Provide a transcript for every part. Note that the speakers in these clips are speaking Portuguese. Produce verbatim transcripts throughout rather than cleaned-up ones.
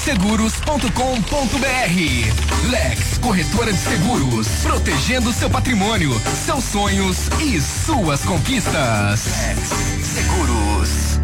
seguros ponto com ponto br. Lex Corretora de Seguros, protegendo seu patrimônio, seus sonhos e suas conquistas. Lex Seguros.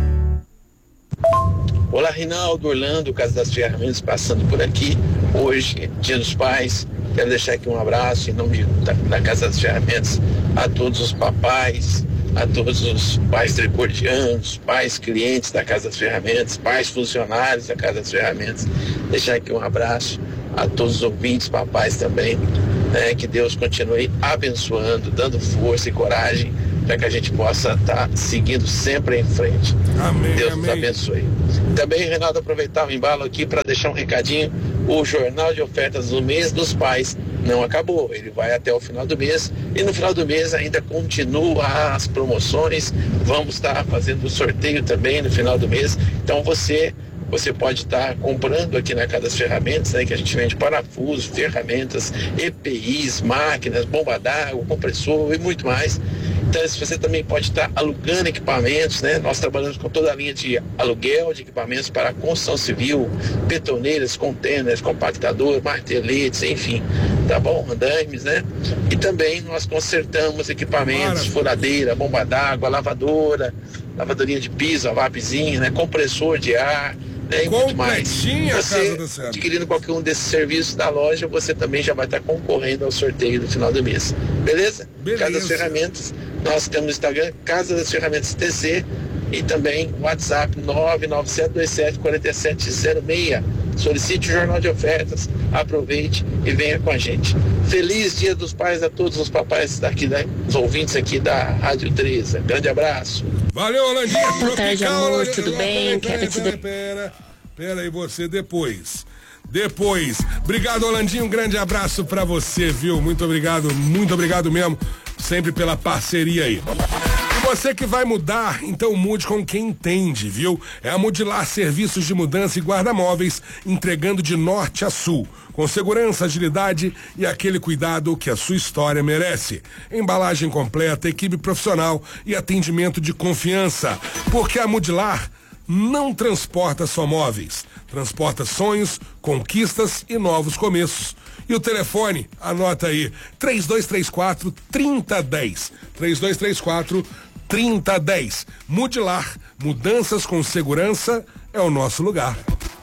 Olá, Rinaldo, Orlando, Casa das Ferramentas, passando por aqui. Hoje, Dia dos Pais. Quero deixar aqui um abraço em nome da, da Casa das Ferramentas a todos os papais, a todos os pais tricordianos, pais clientes da Casa das Ferramentas, pais funcionários da Casa das Ferramentas. Deixar aqui um abraço a todos os ouvintes, papais também, né? Que Deus continue abençoando, dando força e coragem para que a gente possa estar tá seguindo sempre em frente. Amém, Deus amém. nos abençoe. Também, Renato, aproveitar o embalo aqui para deixar um recadinho. O Jornal de Ofertas do Mês dos Pais não acabou, ele vai até o final do mês e no final do mês ainda continua as promoções. Vamos estar fazendo o sorteio também no final do mês. Então você Você pode estar comprando aqui na Casa das Ferramentas, né, que a gente vende parafusos, ferramentas, E P Is, máquinas, bomba d'água, compressor e muito mais. Então você também pode estar alugando equipamentos, né? Nós trabalhamos com toda a linha de aluguel de equipamentos para construção civil, betoneiras, contêineres, compactador, marteletes, enfim, tá bom? Andames, né? E também nós consertamos equipamentos, furadeira, bomba d'água, lavadora, lavadorinha de piso, a VAPzinha, né? Compressor de ar, né? E muito mais. Você adquirindo qualquer um desses serviços da loja, você também já vai estar concorrendo ao sorteio no final do mês. Beleza? Beleza. Casa das Ferramentas, nós temos no Instagram Casa das Ferramentas T C e também WhatsApp nove nove sete dois sete quatro sete zero seis. Solicite o Jornal de Ofertas, aproveite e venha com a gente. Feliz Dia dos Pais a todos os papais daqui, né? Os ouvintes aqui da Rádio treze. Grande abraço. Valeu, Orlandinha. Boa tarde, amor, tudo bem? Pera, pera, pera, pera aí, você depois. Depois. Obrigado, Orlandinho. Um grande abraço pra você, viu? Muito obrigado, muito obrigado mesmo. Sempre pela parceria aí. Você que vai mudar, então mude com quem entende, viu? É a Mudilar Serviços de Mudança e Guarda-Móveis, entregando de norte a sul, com segurança, agilidade e aquele cuidado que a sua história merece. Embalagem completa, equipe profissional e atendimento de confiança, porque a Mudilar não transporta só móveis, transporta sonhos, conquistas e novos começos. E o telefone, anota aí, três dois três quatro, três zero um zero. três dois três quatro, três zero um zero. Mudilar, mudanças com segurança é o nosso lugar.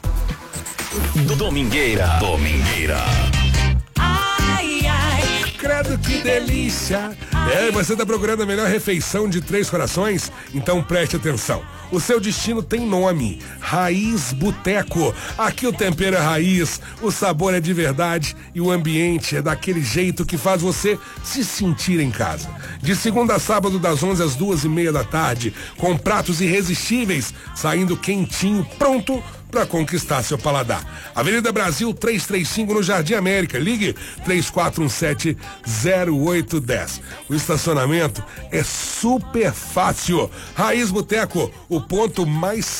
Domingueira. Domingueira. Ai, ai. Credo que delícia! É, você está procurando a melhor refeição de Três Corações? Então preste atenção. O seu destino tem nome, Raiz Boteco. Aqui o tempero é raiz, o sabor é de verdade e o ambiente é daquele jeito que faz você se sentir em casa. De segunda a sábado, das onze às duas e meia da tarde, com pratos irresistíveis, saindo quentinho, pronto para conquistar seu paladar. Avenida Brasil trezentos e trinta e cinco no Jardim América. Ligue três quatro um sete, zero oito um zero. O estacionamento é super fácil. Raiz Boteco, o ponto mais